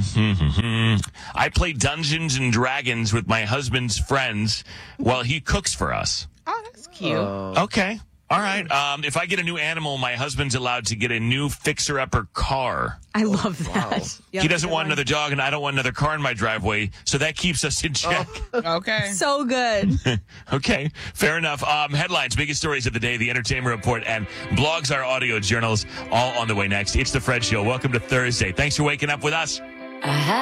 I play Dungeons and Dragons with my husband's friends while he cooks for us. Oh, that's cute. Okay. All right. If I get a new animal, my husband's allowed to get a new fixer-upper car. I love that. Yep, He doesn't good want one. another dog, and I don't want another car in my driveway, so that keeps us in check. Okay. So good. Okay, fair enough. Headlines, biggest stories of the day, the Entertainment Report, and blogs, our audio journals, all on the way next. It's The Fred Show. Welcome to Thursday. Thanks for waking up with us.